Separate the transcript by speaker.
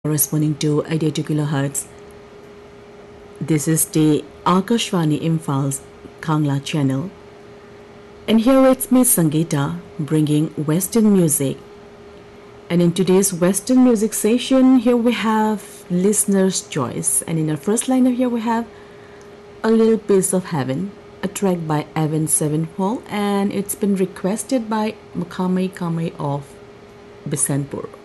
Speaker 1: corresponding to 82 kilohertz. This is the Akashvani Imphals Kangla channel. And here it's me Sangeeta bringing Western music. And in today's Western music session, here we have listener's choice. And in our first lineup here we have A Little Piece of Heaven, a track by Evan Sevenfold, and it's been requested by Makame Kame of Bisenpur.